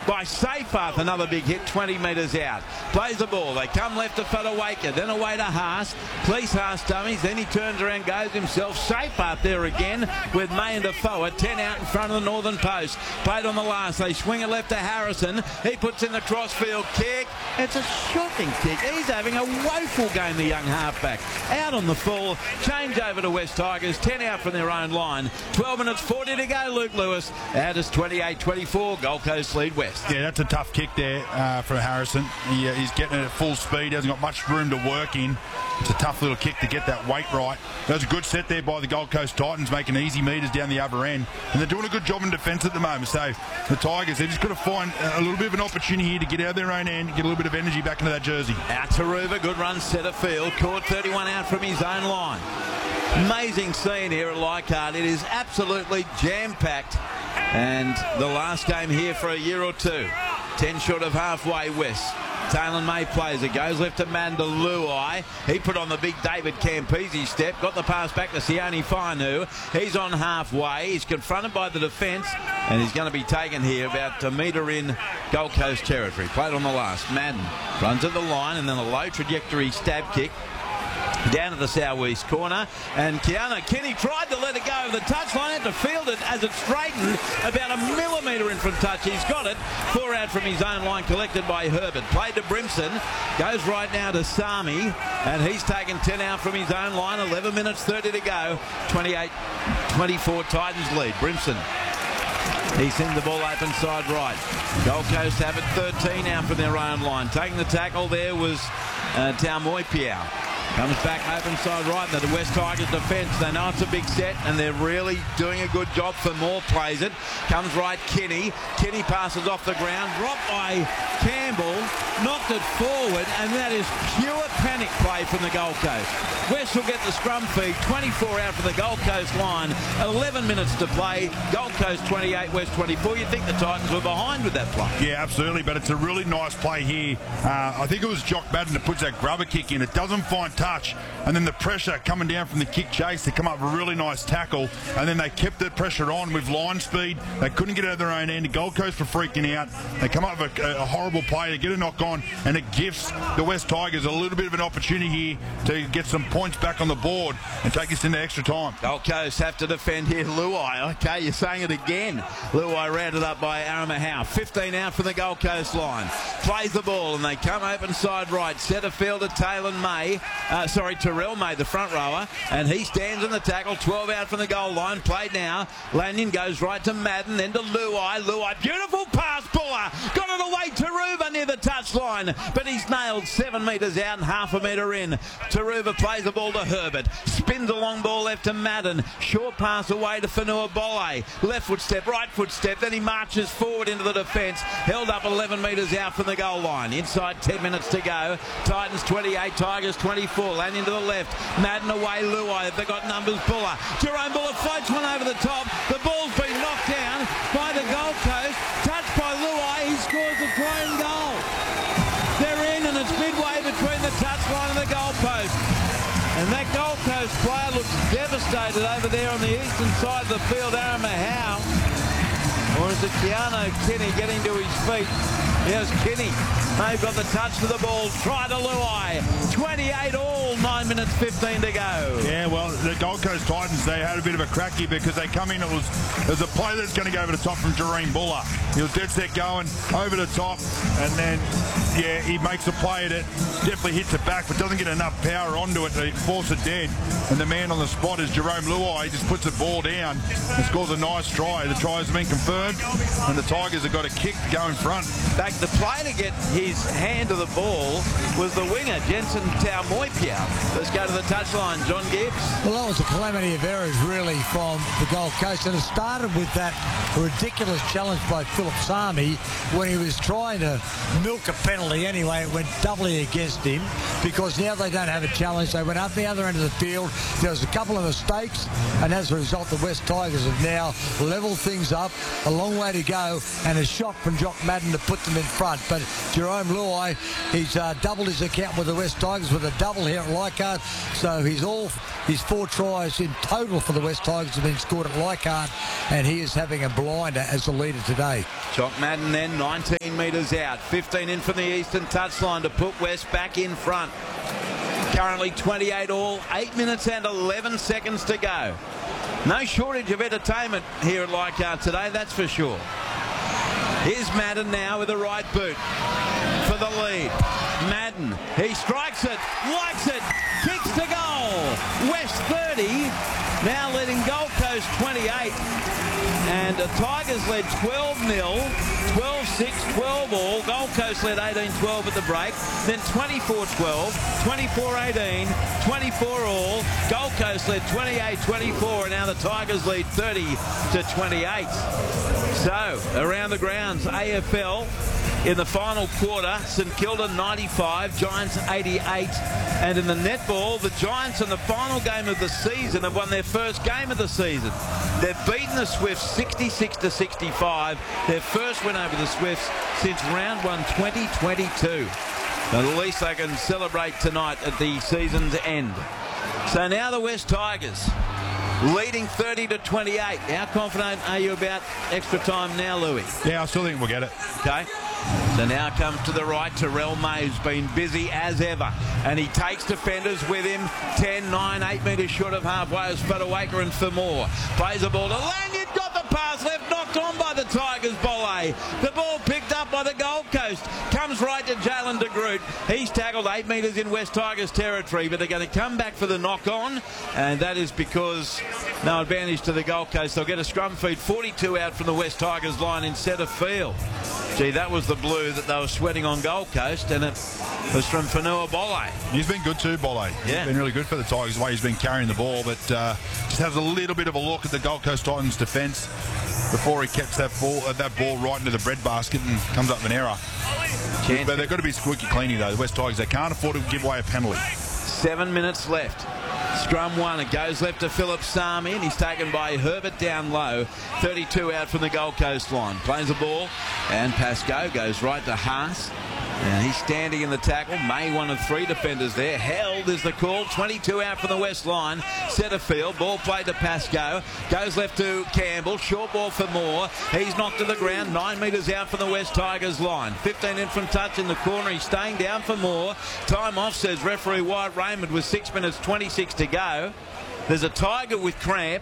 by Seyfarth. Another big hit, 20 metres out. Plays the ball. They come left to Fodawaker, then away to Haas. Police Haas dummies. Then he turns around, goes himself. Seyfarth there again with May and Defoe. 10 out in front of the northern post. Played on the last. They swing it left to Harrison. He puts in the crossfield kick. It's a shocking kick. He's having a woeful game, the young halfback. Out on the full. Change over to West Tigers. 10 out from their own line. 12 minutes 40 to go, Luke Lewis. Out is 28-24. Gold Coast lead West. Yeah, that's a tough kick there for Harrison. He's getting it at full speed. He hasn't got much room to work in. It's a tough little kick to get that weight right. That was a good set there by the Gold Coast Titans, making easy meters down the other end. And they're doing a good job in defence at the moment. So the Tigers, they're just got to find a little bit of an opportunity here to get out of their own end, get a little bit of energy back into that jersey. Out to Ruva, good run, centre field. Caught 31 out from his own line. Amazing scene here at Leichhardt. It is absolutely jam-packed. And the last game here for a year or two. 10 short of halfway West. Taylor May plays it, goes left to Mandalui. He put on the big David Campese step, got the pass back to Sione Fainu. He's on halfway, he's confronted by the defence, and he's going to be taken here about a metre in Gold Coast territory. Played on the last. Madden runs at the line and then a low trajectory stab kick down to the southeast corner, and Keanu Kenny tried to let it go over the touchline, had to field it as it straightened about a millimetre in from touch. He's got it. 4 out from his own line, collected by Herbert. Played to Brimson, goes right now to Sami, and he's taken 10 out from his own line. 11 minutes 30 to go. 28-24 Titans lead. Brimson. He sends the ball open side right. Gold Coast have it 13 out from their own line. Taking the tackle there was Taumoepiau. Comes back open side right into the West Tigers defence. They know it's a big set and they're really doing a good job. For more plays it. Comes right Kenny. Kenny passes off the ground. Dropped by Campbell. Knocked it forward, and that is pure panic play from the Gold Coast. West will get the scrum feed. 24 out for the Gold Coast line. 11 minutes to play. Gold Coast 28, West 24. You'd think the Titans were behind with that play. Yeah, absolutely, but it's a really nice play here. I think it was Jock Madden that puts that grubber kick in. It doesn't find touch, and then the pressure coming down from the kick chase, they come up with a really nice tackle, and then they kept that pressure on with line speed. They couldn't get out of their own end. The Gold Coast were freaking out. They come up with a horrible play to get a knock on, and it gives the West Tigers a little bit of an opportunity here to get some points back on the board and take us into extra time. Gold Coast have to defend here. Luai, okay, you're saying it again. Luai rounded up by Aramahau. 15 out from the Gold Coast line. Plays the ball, and they come open side right. Centre fielder Terrell May, the front rower, and he stands in the tackle. 12 out from the goal line. Played now. Lanyon goes right to Madden, then to Luai. Luai, beautiful pass, Buller. Got it away to Taruva near the touchline, but he's nailed 7 metres out and half a metre in. Taruva plays the ball to Herbert. Spins a long ball left to Madden. Short pass away to Fanua Bolle. Left foot step, right foot step. Then he marches forward into the defence. Held up 11 metres out from the goal line. Inside 10 minutes to go. Titans 28, Tigers 24. Lanyon to the left. Madden away, Luai. They've got numbers. Buller. Jerome Buller floats one over the top. The ball's been knocked down by the Gold Coast. Touched by Luai. He scores the throw-in goal. They're in, and it's midway between the touchline and the goal post. And that Gold Coast player looks devastated over there on the eastern side of the field. Aramahau. Or is it Keanu Kenny getting to his feet? Here's Kenny. They've got the touch to the ball. Try to Luai. 28 all, 9 minutes 15 to go. Yeah, well, the Gold Coast Titans, they had a bit of a cracky because they come in, it was a play that's going to go over the top from Jerome Buller. He was dead set going over the top, and then, yeah, he makes a play that definitely hits it back, but doesn't get enough power onto it to force it dead. And the man on the spot is Jerome Luai. He just puts the ball down and scores a nice try. The try has been confirmed, and the Tigers have got a kick to go in front. Back the play to get his hand to the ball was the winger, Jensen Taumoepiau. Let's go to the touchline, John Gibbs. Well, that was a calamity of errors, really, from the Gold Coast. And it started with that ridiculous challenge by Philip Sami when he was trying to milk a penalty anyway. It went doubly against him because now they don't have a challenge. They went up the other end of the field. There was a couple of mistakes, and as a result, the West Tigers have now levelled things up. A long way to go, and a shot from Jock Madden to put them in front. But Jerome Luai, he's doubled his account with the West Tigers with a double here at Leichhardt. So his 4 tries in total for the West Tigers have been scored at Leichhardt, and he he is having a blinder as the leader today. Jock Madden then 19 metres out. 15 in from the eastern touchline to put West back in front. Currently 28 all, 8 minutes and 11 seconds to go. No shortage of entertainment here at Leichhardt today, that's for sure. Here's Madden now with the right boot for the lead. Madden, he strikes it, likes it, kicks to goal. West 30, now leading Gold Coast 28. And the Tigers led 12-0, 12-6, 12 all. Gold Coast led 18-12 at the break. Then 24-12, 24-18, 24 all. Gold Coast led 28-24, and now the Tigers lead 30-28. So, around the grounds, AFL in the final quarter, St Kilda 95, Giants 88. And in the netball, the Giants in the final game of the season have won their first game of the season. They've beaten the Swifts 66-65, their first win over the Swifts since round 1 2022. At least they can celebrate tonight at the season's end. So now the West Tigers leading 30-28. How confident are you about extra time now, Louis? Yeah, I still think we'll get it. Okay. So now comes to the right. Terrell May's been busy as ever. And he takes defenders with him. 10, 9, 8 metres short of halfway as Fodawaker and Fermor. Plays the ball to Lanyon. Got the pass left. Knocked on by the Tigers volley. The ball picked up by the Gold Coast. Comes right to Jalen de Groot. He's tackled 8 metres in West Tigers territory. But they're going to come back for the knock on. And that is because no advantage to the Gold Coast. They'll get a scrum feed. 42 out from the West Tigers line in centre field. Gee, that was the blue that they were sweating on Gold Coast, and it was from Fanua Bolle. He's been good too, Bolle. Yeah. He's been really good for the Tigers, the way he's been carrying the ball, but just has a little bit of a look at the Gold Coast Titans' defence before he kicks that ball right into the breadbasket and comes up with an error. But they've got to be squeaky cleany, though, the West Tigers. They can't afford to give away a penalty. 7 minutes left. Scrum one. It goes left to Philip Sami, and he's taken by Herbert down low. 32 out from the Gold Coast line. Plays the ball, and Pascoe goes right to Haas. And he's standing in the tackle. May, one of 3 defenders there. Held is the call. 22 out from the west line. Centre field. Ball played to Pascoe. Goes left to Campbell. Short ball for Moore. He's knocked to the ground. 9 metres out from the West Tigers line. 15 in from touch in the corner. He's staying down for Moore. Time off, says referee Wyatt Raymond, with 6 minutes 26 to go. There's a Tiger with cramp.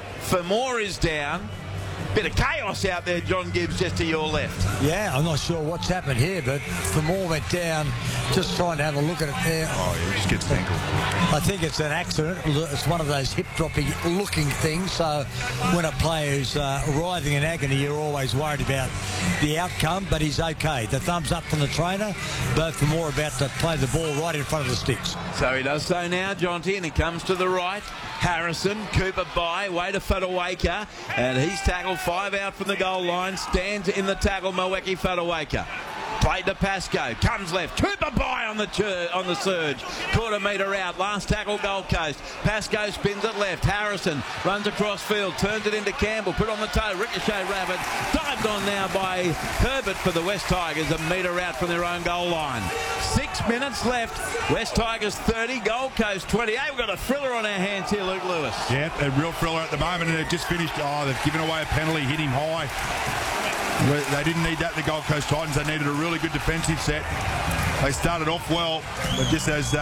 Fermor is down. Bit of chaos out there, John Gibbs, just to your left. Yeah, I'm not sure what's happened here, but Fermor went down, just trying to have a look at it there. Oh, yeah, he just gets tangled. I think it's an accident. It's one of those hip-dropping looking things, so when a player is writhing in agony, you're always worried about the outcome, but he's okay. The thumbs up from the trainer, but Fermor about to play the ball right in front of the sticks. So he does so now, Jonty, and he comes to the right. Harrison, Cooper by, way to Fodawaker, and he's tackled 5 out from the goal line, stands in the tackle, Mweki Fodawaker. Played to Pascoe, comes left, Cooper by on the surge, quarter metre out, last tackle Gold Coast. Pascoe spins it left, Harrison runs across field, turns it into Campbell, put on the toe, ricochet rabbit, dived on now by Herbert for the West Tigers, a metre out from their own goal line. 6 minutes left, West Tigers 30, Gold Coast 28. We've got a thriller on our hands here, Luke Lewis. Yeah, a real thriller at the moment, and they've just finished. Oh, they've given away a penalty, hit him high. They didn't need that, the Gold Coast Titans. They needed a really good defensive set. They started off well, but just as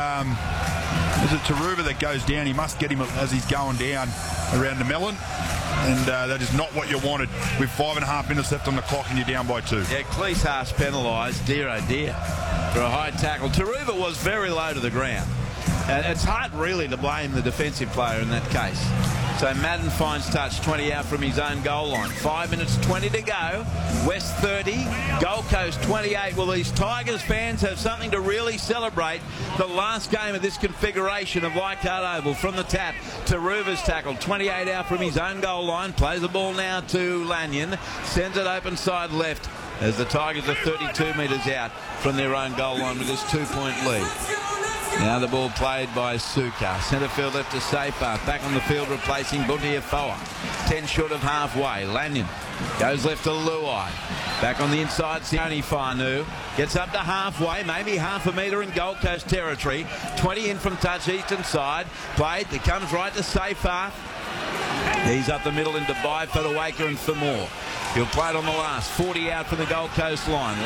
it Taruva that goes down, he must get him as he's going down around the melon. And that is not what you wanted with 5.5 minutes left on the clock and you're down by 2. Yeah, Cleese Haas penalised, dear oh dear, for a high tackle. Taruva was very low to the ground. It's hard really to blame the defensive player in that case. So Madden finds touch, 20 out from his own goal line. 5 minutes 20 to go. West 30, Gold Coast 28. Well, these Tigers fans have something to really celebrate. The last game of this configuration of Leichhardt Oval. From the tap, Taruva's tackled, 28 out from his own goal line. Plays the ball now to Lanyon. Sends it open side left as the Tigers are 32 metres out from their own goal line with this 2-point lead. Now the ball played by Suka. Centre field left to Seyfarth. Back on the field replacing Buntiafoa. 10 short of halfway. Lanyon goes left to Luai. Back on the inside, Sione Fanu. Gets up to halfway, maybe half a metre in Gold Coast territory. 20 in from touch, eastern side. Played, it comes right to Seyfarth. He's up the middle into Byford, Awaker and Thurmore. He'll play it on the last. 40 out from the Gold Coast line.